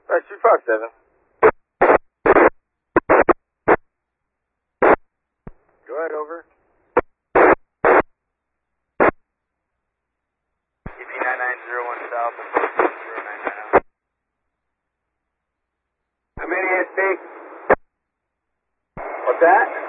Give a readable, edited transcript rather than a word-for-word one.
Alright, 257. Go ahead, over. EP 9901 South, approach 0990. How many SB? What's that?